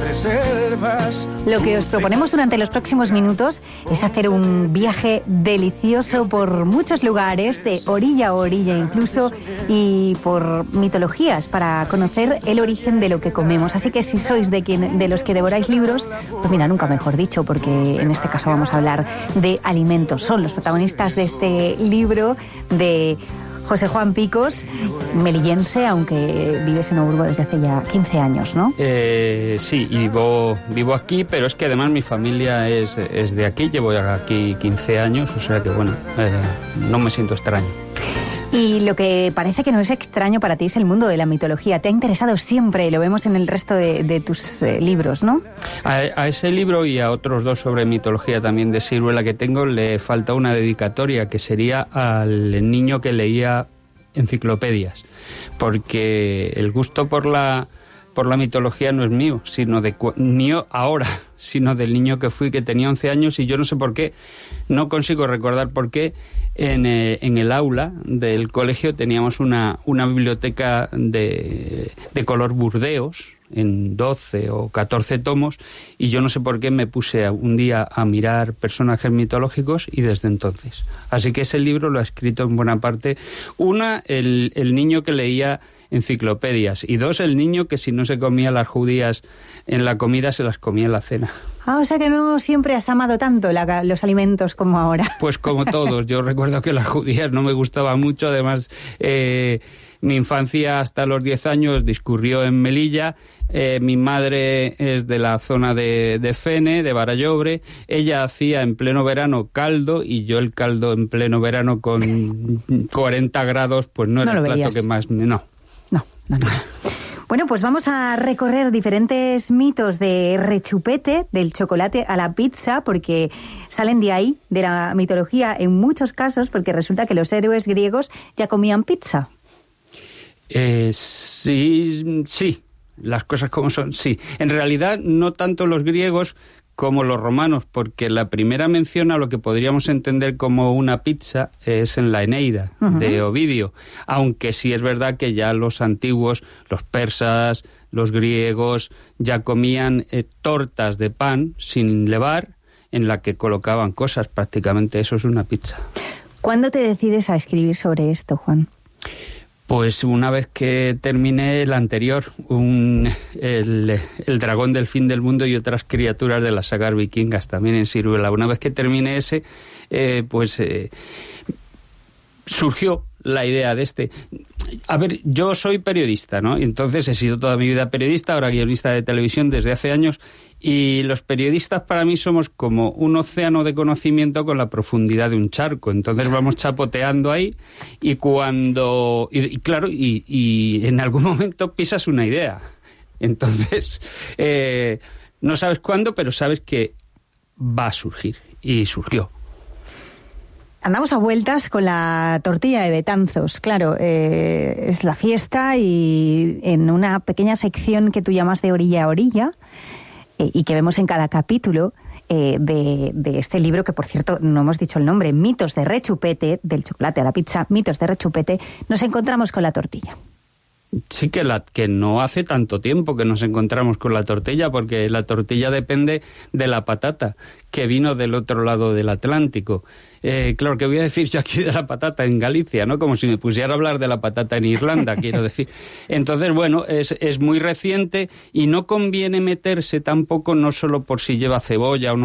Lo que os proponemos durante los próximos minutos es hacer un viaje delicioso por muchos lugares, de orilla a orilla incluso, y por mitologías, para conocer el origen de lo que comemos. Así que si sois de los que devoráis libros, pues mira, nunca mejor dicho, porque en este caso vamos a hablar de alimentos. Son los protagonistas de este libro de José Juan Picos, melillense, aunque vives en Oburgo desde hace ya 15 años, ¿no? Sí, vivo aquí, pero es que además mi familia es de aquí, llevo aquí 15 años, o sea que bueno, no me siento extraño. Y lo que parece que no es extraño para ti es el mundo de la mitología. Te ha interesado siempre, lo vemos en el resto de tus libros, ¿no? A ese libro y a otros dos sobre mitología también de Siruela que tengo le falta una dedicatoria, que sería al niño que leía enciclopedias, porque el gusto por la mitología no es mío, sino del niño que fui, que tenía 11 años, y yo no sé por qué, no consigo recordar por qué, en el aula del colegio teníamos una biblioteca de color burdeos, en 12 o 14 tomos, y yo no sé por qué me puse un día a mirar personajes mitológicos, y desde entonces. Así que ese libro lo ha escrito en buena parte, el niño que leía enciclopedias, y dos, el niño que si no se comía las judías en la comida, se las comía en la cena. Ah, o sea que no siempre has amado tanto los alimentos como ahora. Pues como todos. Yo recuerdo que las judías no me gustaban mucho. Además, mi infancia hasta los 10 años discurrió en Melilla. Mi madre es de la zona de Fene, de Barallobre. Ella hacía en pleno verano caldo, y yo el caldo en pleno verano con 40 grados, pues no era el plato que más... No. Bueno, pues vamos a recorrer diferentes mitos de rechupete, del chocolate a la pizza, porque salen de ahí, de la mitología, en muchos casos, porque resulta que los héroes griegos ya comían pizza. Sí, las cosas como son, sí. En realidad, no tanto los griegos como los romanos, porque la primera mención a lo que podríamos entender como una pizza es en la Eneida, de Ovidio, aunque sí es verdad que ya los antiguos, los persas, los griegos, ya comían tortas de pan sin levar, en la que colocaban cosas, prácticamente eso es una pizza. ¿Cuándo te decides a escribir sobre esto, Juan? Pues una vez que terminé el anterior, el dragón del fin del mundo y otras criaturas de las sagas vikingas, también en Siruela. Una vez que terminé ese, surgió la idea de este. A ver, yo soy periodista, ¿no? Entonces he sido toda mi vida periodista, ahora guionista de televisión desde hace años, y los periodistas para mí somos como un océano de conocimiento con la profundidad de un charco. Entonces vamos chapoteando ahí, y cuando... Y en algún momento pisas una idea. Entonces, no sabes cuándo, pero sabes que va a surgir. Y surgió. Andamos a vueltas con la tortilla de Betanzos. Claro, es la fiesta, y en una pequeña sección que tú llamas de orilla a orilla, y que vemos en cada capítulo de este libro, que por cierto no hemos dicho el nombre, Mitos de Rechupete, del chocolate a la pizza, Mitos de Rechupete, nos encontramos con la tortilla. Sí, que no hace tanto tiempo que nos encontramos con la tortilla, porque la tortilla depende de la patata, que vino del otro lado del Atlántico. Claro, que voy a decir yo aquí de la patata en Galicia, ¿no? Como si me pusiera a hablar de la patata en Irlanda, quiero decir. Entonces, bueno, es muy reciente, y no conviene meterse tampoco, no solo por si lleva cebolla o no